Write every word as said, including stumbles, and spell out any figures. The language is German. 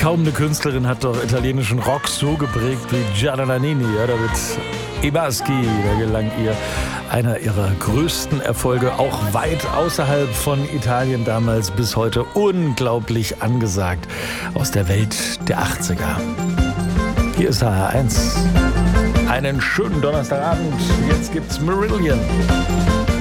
Kaum eine Künstlerin hat doch italienischen Rock so geprägt wie Gianna Nannini. Ja, da wird I Baschi, da gelang ihr einer ihrer größten Erfolge, auch weit außerhalb von Italien damals, bis heute unglaublich angesagt, aus der Welt der achtziger. Hier ist H R eins. Einen schönen Donnerstagabend. Jetzt gibt's Marillion.